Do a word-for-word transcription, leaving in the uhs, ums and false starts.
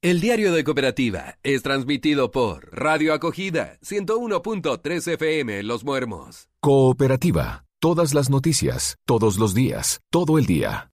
El Diario de Cooperativa es transmitido por Radio Acogida ciento uno punto tres F M Los Muermos. Cooperativa, todas las noticias, todos los días, todo el día.